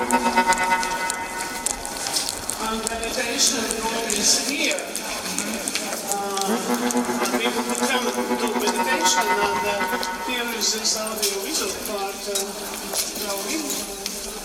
Meditation is here. We can do meditation, and here is this audio visual part going.